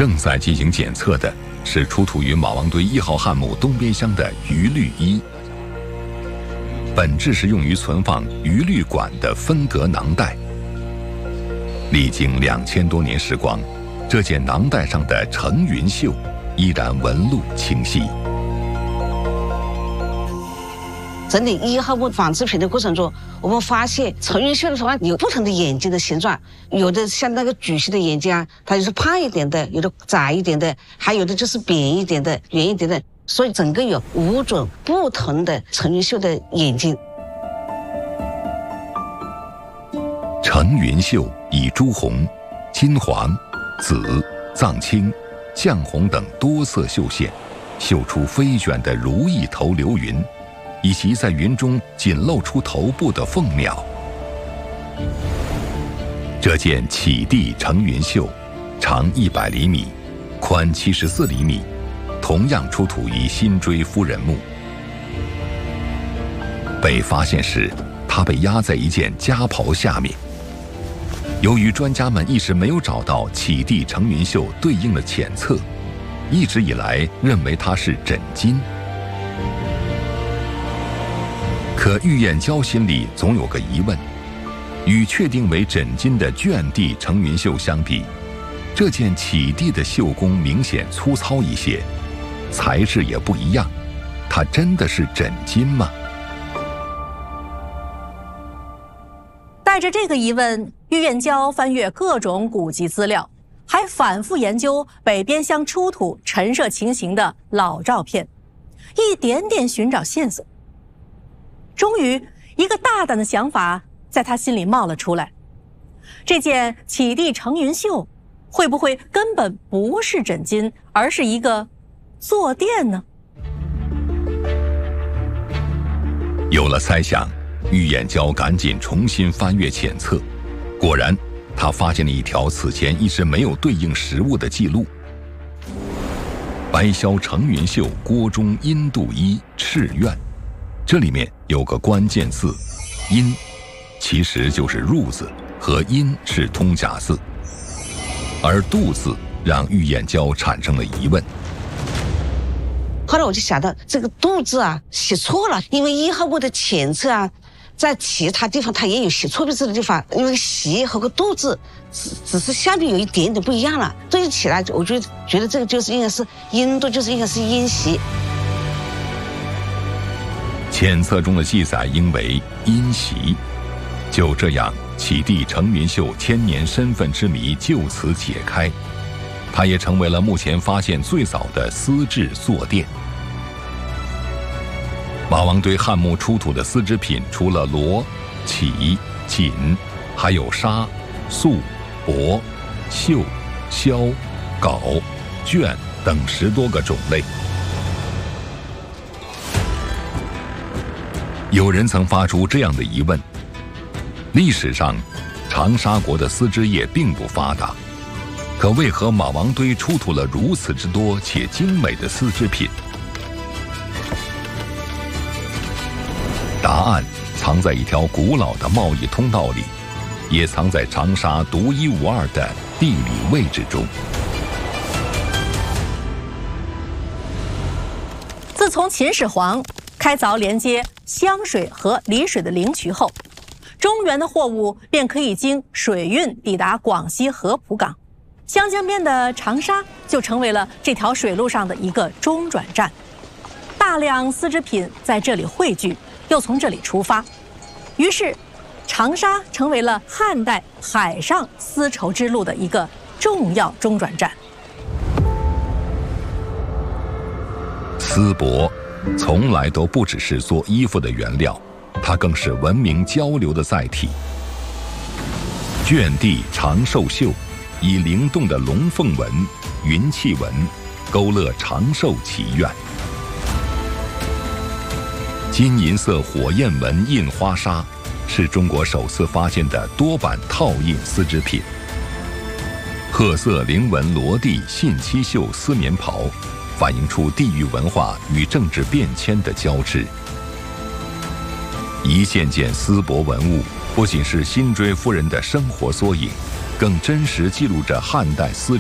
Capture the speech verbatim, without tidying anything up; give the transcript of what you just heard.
正在进行检测的是出土于马王堆一号汉墓东边箱的鱼绿衣，本质是用于存放鱼绿管的分隔囊袋。历经两千多年时光，这件囊袋上的成云绣依然纹路清晰。 整理一号墓仿制品的过程中，我们发现成云绣的话有不同的眼睛的形状，有的像那个举起的眼睛啊，它就是胖一点的，有的窄一点的，还有的就是扁一点的、圆一点的，所以整个有五种不同的成云绣的眼睛。 成云绣以朱红、金黄、紫、藏青、绛红等多色绣线，绣出飞卷的如意头流云，以及在云中仅露出头部的凤鸟。这件启地成云绣，长一百厘米，宽七十四厘米，同样出土于辛追夫人墓。被发现时，它被压在一件夹袍下面。由于专家们一直没有找到启地成云绣对应的浅册，一直以来认为它是枕巾。可玉燕娇心里总有个疑问，与确定为枕巾的卷地成云绣相比，这件启地的绣工明显粗糙一些，材质也不一样，它真的是枕巾吗？ 带着这个疑问，玉燕娇翻阅各种古籍资料，还反复研究北边乡出土陈设情形的老照片，一点点寻找线索。终于，一个大胆的想法在他心里冒了出来：这件启地成云绣会不会根本不是枕巾，而是一个坐垫呢？ 有了猜想，玉燕娇赶紧重新翻阅浅册，果然，她发现了一条此前一直没有对应实物的记录：白霄成云绣郭中阴度一赤苑。这里面有个关键字“阴”，其实就是“入”字，和“阴”是通假字，而“度”字让玉燕娇产生了疑问。 后来我就想到，这个“度”字啊写错了，因为一号墓的浅册啊，在其他地方它也有写错别字的地方，因为“习”和个“度”字只只是下面有一点点不一样了，对起来我就觉得这个就是应该是“阴度”，就是应该是“阴习”。 浅册中的记载应为阴习，就这样，启地成云绣千年身份之谜就此解开，它也成为了目前发现最早的丝质坐垫。马王堆汉墓出土的丝织品，除了罗、绮、锦，还有纱、素、帛、绣、绡、缟、绢等十多个种类。有人曾发出这样的疑问：历史上，长沙国的丝织业并不发达，可为何马王堆出土了如此之多且精美的丝织品？答案藏在一条古老的贸易通道里，也藏在长沙独一无二的地理位置中。 自从秦始皇开凿连接湘水和丽水的灵渠后，中原的货物便可以经水运抵达广西合浦港，湘江边的长沙就成为了这条水路上的一个中转站。大量丝织品在这里汇聚，又从这里出发，于是长沙成为了汉代海上丝绸之路的一个重要中转站。 丝帛从来都不只是做衣服的原料，它更是文明交流的载体。卷地长寿绣以灵动的龙凤纹、云气纹勾勒长寿祈愿。金银色火焰纹印花纱是中国首次发现的多版套印丝织品。褐色菱纹罗地信七绣丝棉袍反映出地域文化与政治变迁的交织。一件件丝帛文物不仅是辛追夫人的生活缩影，更真实记录着汉代丝